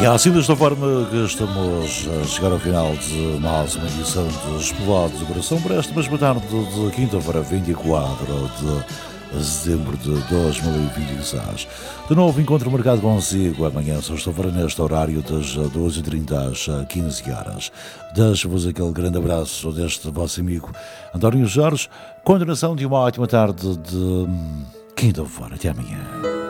E assim desta forma que estamos a chegar ao final de mais uma edição de Explorados do Coração para esta mesma tarde de quinta-feira 24 de setembro de 2026. De novo encontro marcado consigo amanhã, sexta-feira, neste horário das 12h30 às 15 horas. Deixo-vos aquele grande abraço deste vosso amigo António Jorge. Continuação de uma ótima tarde de quinta-feira. Até amanhã.